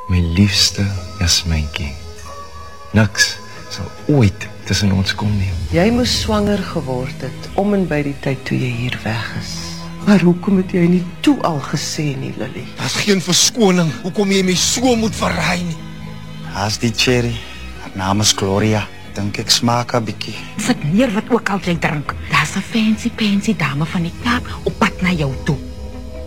My liefste Jasmijntjie. Niks sal ooit tussen ons kom nie. Jy moes swanger geword het om en by die tyd toe jy hier weg is. Maar hoekom het jy nie toe al gesê nie, Lily? Daar's geen verskoning. Hoekom jy my so moet verraai nie? Haas die cherry. Haar naam is Gloria. Dink ek smaak 'n bietjie. Sit neer wat ook al jy drink. Daar's 'n fancy dame van die Kaap op pad na jou toe.